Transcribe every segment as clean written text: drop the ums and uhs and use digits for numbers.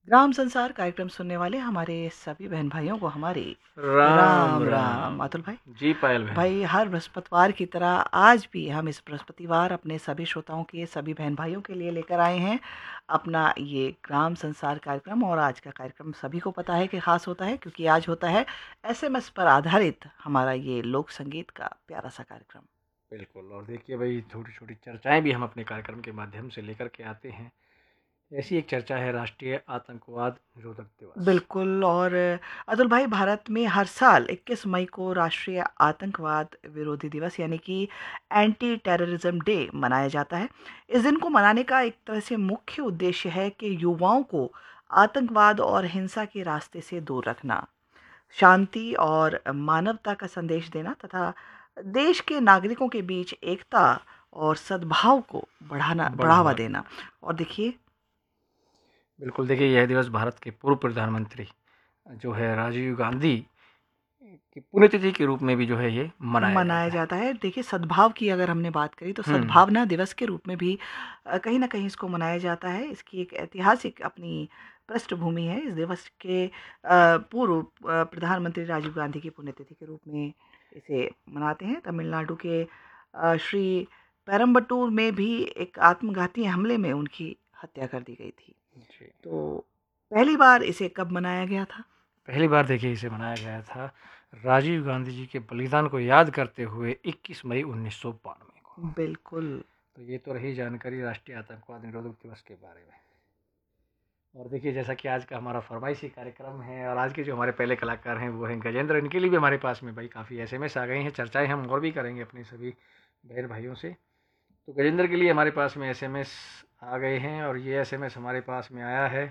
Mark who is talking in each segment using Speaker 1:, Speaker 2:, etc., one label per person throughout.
Speaker 1: ग्राम संसार कार्यक्रम सुनने वाले हमारे सभी बहन भाइयों को हमारे
Speaker 2: राम
Speaker 1: राम राम।
Speaker 2: राम।
Speaker 1: अतुल भाई,
Speaker 2: जी पायल बहन।
Speaker 1: भाई हर बृहस्पतिवार की तरह आज भी हम इस बृहस्पतिवार अपने सभी श्रोताओं के सभी बहन भाइयों के लिए लेकर आए हैं अपना ये ग्राम संसार कार्यक्रम। और आज का कार्यक्रम सभी को पता है कि खास होता है क्योंकि आज होता है एसएमएस पर आधारित हमारा ये लोक संगीत का प्यारा सा कार्यक्रम।
Speaker 2: बिल्कुल। और देखिए भाई, छोटी छोटी चर्चाएं भी हम अपने कार्यक्रम के माध्यम से लेकर के आते हैं। ऐसी एक चर्चा है राष्ट्रीय आतंकवाद निरोधक दिवस।
Speaker 1: बिल्कुल। और अतुल भाई, भारत में हर साल 21 मई को राष्ट्रीय आतंकवाद विरोधी दिवस यानी कि एंटी टेररिज्म डे मनाया जाता है। इस दिन को मनाने का एक तरह से मुख्य उद्देश्य है कि युवाओं को आतंकवाद और हिंसा के रास्ते से दूर रखना, शांति और मानवता का संदेश देना तथा देश के नागरिकों के बीच एकता और सद्भाव को बढ़ावा
Speaker 2: बढ़ावा
Speaker 1: देना।
Speaker 2: देना।
Speaker 1: और देखिए,
Speaker 2: बिल्कुल। देखिए, यह दिवस भारत के पूर्व प्रधानमंत्री जो है राजीव गांधी की पुण्यतिथि के रूप में भी जो है ये मनाया
Speaker 1: मनाया
Speaker 2: जाता है।
Speaker 1: जाता है। देखिए, सद्भाव की अगर हमने बात करी तो
Speaker 2: हम्म।
Speaker 1: सद्भावना दिवस के रूप में भी कहीं न कहीं इसको मनाया जाता है। इसकी एक ऐतिहासिक अपनी पृष्ठभूमि है। इस दिवस के पूर्व प्रधानमंत्री राजीव गांधी की पुण्यतिथि के रूप में इसे मनाते हैं। तमिलनाडु के श्री पेरम्बटूर में भी एक आत्मघाती हमले में उनकी हत्या कर दी गई थी।
Speaker 2: जी।
Speaker 1: तो पहली बार इसे कब मनाया गया था?
Speaker 2: पहली बार देखिए इसे मनाया गया था राजीव गांधी जी के बलिदान को याद करते हुए 21 मई 1992 को।
Speaker 1: बिल्कुल।
Speaker 2: तो ये तो रही जानकारी राष्ट्रीय आतंकवाद निरोधक दिवस के बारे में। और देखिए, जैसा कि आज का हमारा फरमाइशी कार्यक्रम है और आज के जो हमारे पहले कलाकार हैं वो हैं गजेंद्र। इनके लिए भी हमारे पास में भाई काफ़ी एसएमएस आ गए हैं। चर्चाएं हम और भी करेंगे अपने सभी बहन भाइयों से। तो गजेंद्र के लिए हमारे पास में एसएमएस आ गए हैं और ये एसएमएस हमारे पास में आया है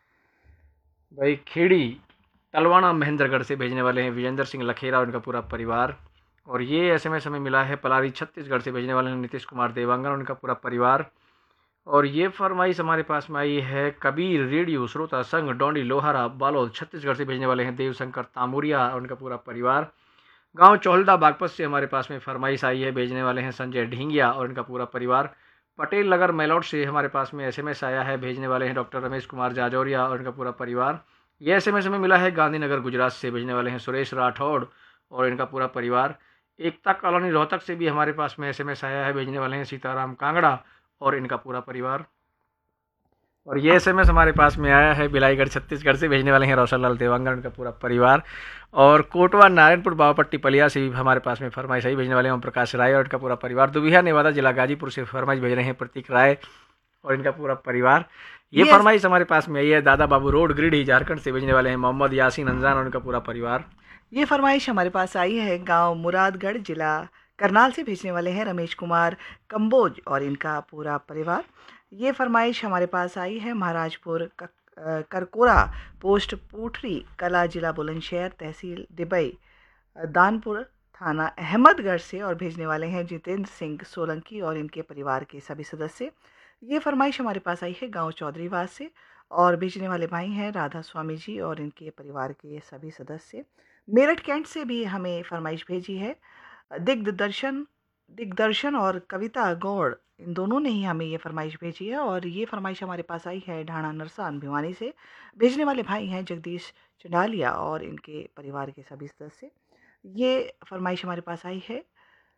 Speaker 2: भाई खेड़ी तलवाड़ा महेंद्रगढ़ से भेजने वाले हैं विजेंद्र सिंह लखेरा और उनका पूरा परिवार। और ये एसएमएस हमें मिला है पलारी छत्तीसगढ़ से भेजने वाले हैं नीतीश कुमार देवांगन और उनका पूरा परिवार। और ये फरमाइश हमारे पास में आई है कबीर रेडियो श्रोता संघ डोंडी लोहारा बालोद छत्तीसगढ़ से भेजने वाले हैं देवशंकर तामुरिया और उनका पूरा परिवार। गांव चौहलदा बागपत से हमारे पास में फरमाइश आई है, भेजने वाले हैं संजय ढींगिया और उनका पूरा परिवार। पटेल नगर मेलौट से हमारे पास में एसएमएस आया है, भेजने वाले हैं डॉक्टर रमेश कुमार जाजौरिया और उनका पूरा परिवार। ये एसएमएस हमें मिला है गांधीनगर गुजरात से, भेजने वाले हैं सुरेश राठौड़ और इनका पूरा परिवार। एकता कॉलोनी रोहतक से भी हमारे पास में एसएमएस आया है, भेजने वाले हैं सीताराम कांगड़ा और इनका पूरा परिवार। और ये एसएमएस हमारे पास में आया है बिलाईगढ़ छत्तीसगढ़ से, भेजने वाले हैं रोशन लाल देवांगन उनका पूरा परिवार। और कोटवा नारायणपुर बावापट्टी पलिया से भी हमारे पास में फरमाइश आई, भेजने वाले हैं ओम प्रकाश राय और इनका पूरा परिवार। दुबिया नेवादा जिला गाजीपुर से फरमाइश भेज रहे हैं प्रतीक राय और इनका पूरा परिवार। ये
Speaker 1: ये
Speaker 2: फरमाइश हमारे पास में आई है दादा बाबू रोड गिरिडीह झारखंड से, भेजने वाले हैं मोहम्मद यासीन अंजान और उनका पूरा परिवार।
Speaker 1: ये फरमाइश हमारे पास आई है गांव मुरादगढ़ जिला करनाल से, भेजने वाले हैं रमेश कुमार कंबोज और इनका पूरा परिवार। ये फरमाइश हमारे पास आई है महाराजपुर करकोरा पोस्ट पूठरी कला जिला बुलंदशहर तहसील डिबई दानपुर थाना अहमदगढ़ से और भेजने वाले हैं जितेंद्र सिंह सोलंकी और इनके परिवार के सभी सदस्य। ये फरमाइश हमारे पास आई है गांव चौधरीवास से और भेजने वाले भाई हैं राधा स्वामी जी और इनके परिवार के सभी सदस्य। मेरठ कैंट से भी हमें फरमाइश भेजी है दिग्दर्शन दिग्दर्शन और कविता गौड़, इन दोनों ने ही हमें ये फरमाइश भेजी है। और ये फरमाइश हमारे पास आई है ढाणा नरसान भिवानी से, भेजने वाले भाई हैं जगदीश चंडालिया और इनके परिवार के सभी सदस्य। ये फरमाइश हमारे पास आई है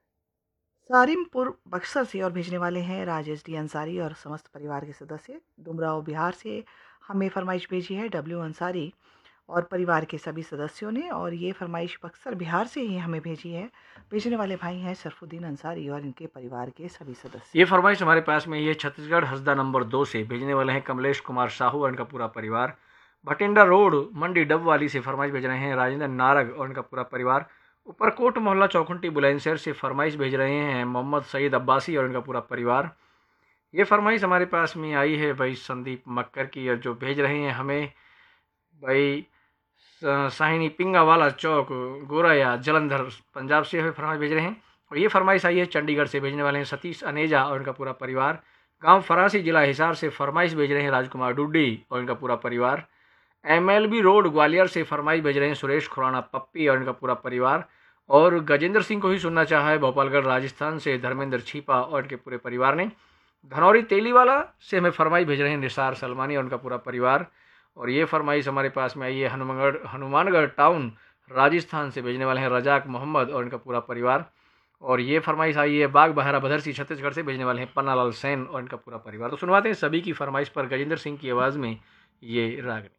Speaker 1: सारिमपुर बक्सर से और भेजने वाले हैं राजेश डी अंसारी और समस्त परिवार के सदस्य। डुमराव बिहार से हमें फरमाइश भेजी है डब्ल्यू अंसारी और परिवार के सभी सदस्यों ने। और ये फरमाइश बक्सर बिहार से ही हमें भेजी है, भेजने वाले भाई हैं सरफुद्दीन अंसारी और इनके परिवार के सभी सदस्य।
Speaker 2: ये फरमाइश हमारे पास में ये छत्तीसगढ़ हसदा नंबर 2 से, भेजने वाले हैं कमलेश कुमार साहू और इनका पूरा परिवार। भटिंडा रोड मंडी डबवाली से फरमाइश भेज रहे हैं राजेंद्र नारग और इनका पूरा परिवार। ऊपरकोट मोहल्ला चौखुंटी बुलंदशहर से फरमाइश भेज रहे हैं मोहम्मद सईद अब्बासी और इनका पूरा परिवार। ये फरमाइश हमारे पास में आई है भाई संदीप मक्कर की, और जो भेज रहे हैं हमें भाई साहिनी पिंगा वाला चौक गोराया जलंधर पंजाब से हमें फरमाइश भेज रहे हैं। और ये फरमाइश आई है चंडीगढ़ से, भेजने वाले हैं सतीश अनेजा और इनका पूरा परिवार। गांव फरासी जिला हिसार से फरमाइश भेज रहे हैं राजकुमार डुड्डी और इनका पूरा परिवार। एमएलबी रोड ग्वालियर से फरमाइश भेज रहे हैं सुरेश खुराना पप्पी और इनका पूरा परिवार। और गजेंद्र सिंह को ही सुनना चाहा है भोपालगढ़ राजस्थान से धर्मेंद्र छीपा और इनके पूरे परिवार ने। धनौरी तेलीवाला से हमें फरमाइश भेज रहे हैं निसार सलमानी और उनका पूरा परिवार। और ये फरमाइश हमारे पास में आई है हनुमानगढ़ टाउन राजस्थान से भेजने वाले हैं रजाक मोहम्मद और इनका पूरा परिवार। और ये फरमाइश आई है बाग बहरा भदरसी छत्तीसगढ़ से भेजने वाले हैं पन्नालाल सेन और इनका पूरा परिवार। तो सुनवाते हैं सभी की फरमाइश पर गजेंद्र सिंह की आवाज़ में ये रागनी।